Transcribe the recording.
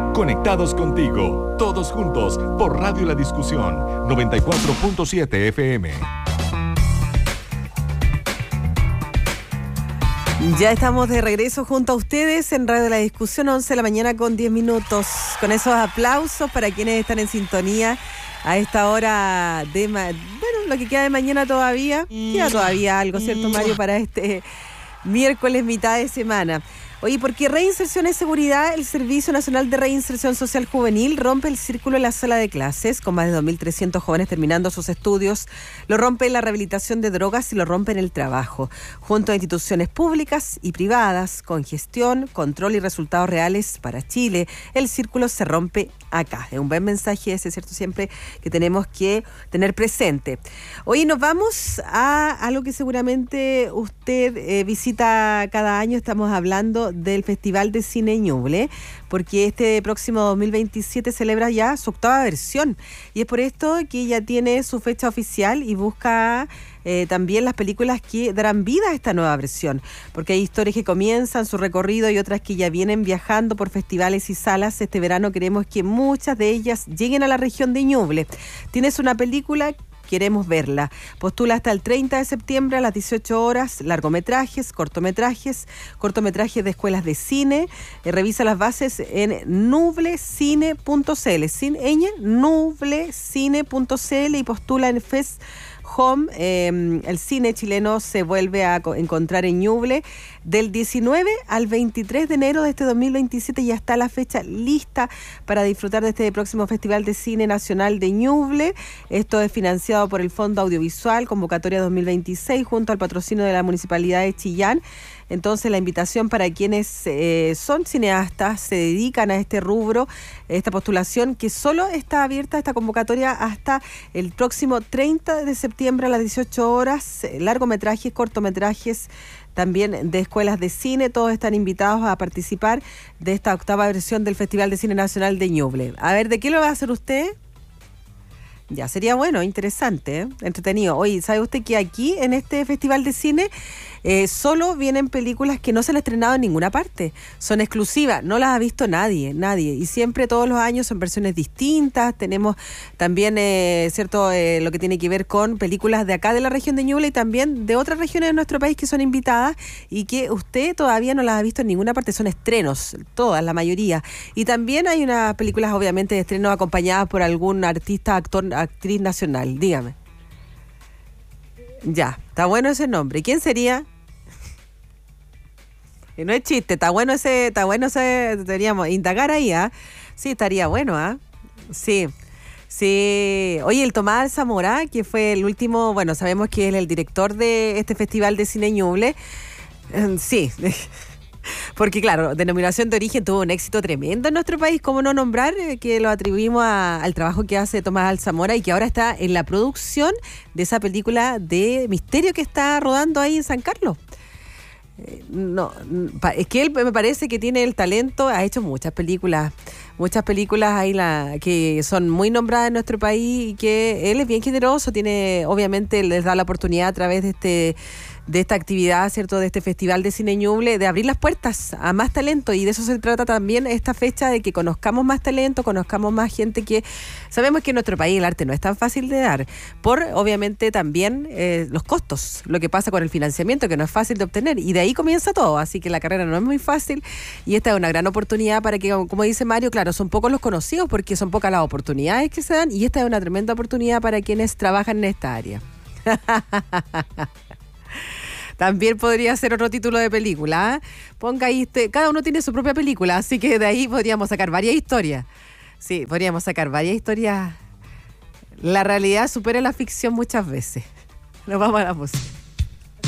Conectados contigo, todos juntos, por Radio La Discusión, 94.7 FM. Ya estamos de regreso junto a ustedes en Radio La Discusión, 11 de la mañana con 10 minutos. Con esos aplausos para quienes están en sintonía a esta hora de... bueno, lo que queda de mañana todavía. Queda todavía algo, ¿cierto, Mario? Para este miércoles, mitad de semana. Oye, porque Reinserción y Seguridad, el Servicio Nacional de Reinserción Social Juvenil, rompe el círculo en la sala de clases, con más de 2.300 jóvenes terminando sus estudios. Lo rompe en la rehabilitación de drogas y lo rompe en el trabajo, junto a instituciones públicas y privadas, con gestión, control y resultados reales para Chile. El círculo se rompe acá. Es un buen mensaje ese, ¿cierto? Siempre que tenemos que tener presente. Hoy nos vamos a algo que seguramente usted visita cada año. Estamos hablando del Festival de Cine Ñuble, porque este próximo 2027 celebra ya su 8ª versión, y es por esto que ya tiene su fecha oficial y busca también las películas que darán vida a esta nueva versión, porque hay historias que comienzan su recorrido y otras que ya vienen viajando por festivales y salas. Este verano queremos que muchas de ellas lleguen a la región de Ñuble. Tienes una película, queremos verla. Postula hasta el 30 de septiembre a las 18 horas, largometrajes, cortometrajes de escuelas de cine. Revisa las bases en nublecine.cl, sin ñ, nublecine.cl, y postula en Fest Home. El cine chileno se vuelve a encontrar en Ñuble del 19 al 23 de enero de este 2027. Ya está la fecha lista para disfrutar de este próximo Festival de Cine Nacional de Ñuble. Esto es financiado por el Fondo Audiovisual, convocatoria 2026, junto al patrocinio de la Municipalidad de Chillán. Entonces, la invitación para quienes son cineastas, se dedican a este rubro, esta postulación, que solo está abierta esta convocatoria hasta el próximo 30 de septiembre a las 18 horas. Largometrajes, cortometrajes, también de escuelas de cine, todos están invitados a participar de esta 8ª versión del Festival de Cine Nacional de Ñuble. A ver, ¿de qué lo va a hacer usted? Ya, sería bueno, interesante, entretenido. Oye, ¿sabe usted que aquí en este Festival de Cine solo vienen películas que no se han estrenado en ninguna parte? Son exclusivas, no las ha visto nadie. Y siempre, todos los años, son versiones distintas. Tenemos también, cierto, lo que tiene que ver con películas de acá de la región de Ñuble y también de otras regiones de nuestro país que son invitadas y que usted todavía no las ha visto en ninguna parte. Son estrenos, todas, la mayoría. Y también hay unas películas, obviamente, de estreno acompañadas por algún artista, actor, actriz nacional. Dígame. Ya, está bueno ese nombre. ¿Quién sería? Y no es chiste, está bueno ese, deberíamos indagar ahí, ¿ah? Sí, estaría bueno, ¿ah? Sí. Oye, el Tomás Alzamora, que fue el último, bueno, sabemos que es el director de este Festival de Cine Ñuble. Sí. Porque claro, Denominación de Origen tuvo un éxito tremendo en nuestro país, ¿cómo no nombrar? Que lo atribuimos al trabajo que hace Tomás Alzamora y que ahora está en la producción de esa película de misterio que está rodando ahí en San Carlos. No, es que él me parece que tiene el talento, ha hecho muchas películas ahí que son muy nombradas en nuestro país, y que él es bien generoso, obviamente les da la oportunidad a través de esta actividad, ¿cierto?, de este Festival de Cine Ñuble, de abrir las puertas a más talento, y de eso se trata también esta fecha, de que conozcamos más talento, conozcamos más gente, que sabemos que en nuestro país el arte no es tan fácil de dar, por obviamente también los costos, lo que pasa con el financiamiento, que no es fácil de obtener, y de ahí comienza todo, así que la carrera no es muy fácil, y esta es una gran oportunidad para que, como dice Mario, claro, son pocos los conocidos porque son pocas las oportunidades que se dan, y esta es una tremenda oportunidad para quienes trabajan en esta área. También podría ser otro título de película, ¿eh? Ponga ahí, cada uno tiene su propia película, así que de ahí podríamos sacar varias historias. Sí, podríamos sacar varias historias. La realidad supera la ficción muchas veces. Nos vamos a la música.